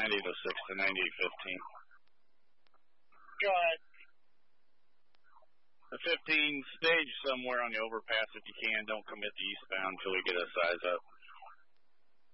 9806 to 9815. Go ahead. The 15, stage somewhere on the overpass if you can. Don't commit to eastbound until we get a size up.